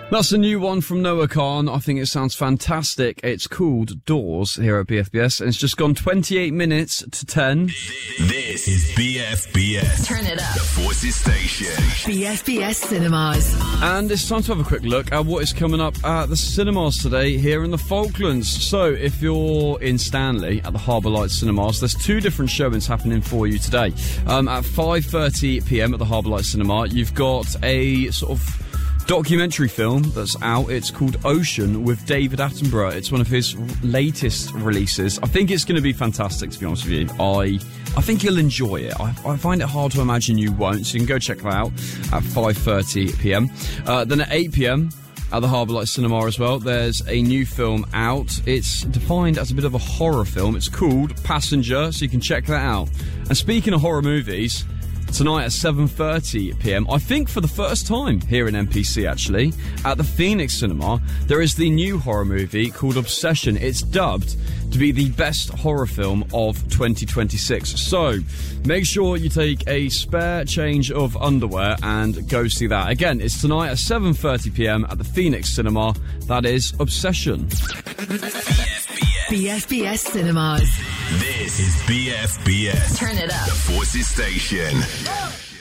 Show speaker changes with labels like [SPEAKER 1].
[SPEAKER 1] That's a new one from Noah Khan. I think it sounds fantastic. It's called Doors here at BFBS, and it's just gone 28 minutes to 10.
[SPEAKER 2] This is BFBS.
[SPEAKER 3] Turn it up.
[SPEAKER 2] The Forces Station.
[SPEAKER 3] BFBS Cinemas.
[SPEAKER 1] And it's time to have a quick look at what is coming up at the cinemas today here in the Falklands. So if you're in Stanley at the Harbour Lights Cinemas, there's two different showings happening for you today. At 5:30pm at the Harbour Lights Cinema, you've got a sort of documentary film that's out. It's called Ocean with David Attenborough. It's one of his latest releases. I think it's going to be fantastic, to be honest with you. I think you'll enjoy it. I find it hard to imagine you won't, so you can go check that out at 5:30pm. Then at 8pm at the Harbour Lights Cinema as well, there's a new film out. It's defined as a bit of a horror film. It's called Passenger, so you can check that out. And speaking of horror movies, tonight at 7:30pm, I think for the first time here in NPC actually, at the Phoenix Cinema, there is the new horror movie called Obsession. It's dubbed to be the best horror film of 2026. So, make sure you take a spare change of underwear and go see that. Again, it's tonight at 7:30pm at the Phoenix Cinema. That is Obsession.
[SPEAKER 3] BFBS Cinemas.
[SPEAKER 2] This is BFBS.
[SPEAKER 3] Turn it up.
[SPEAKER 2] The Forces Station.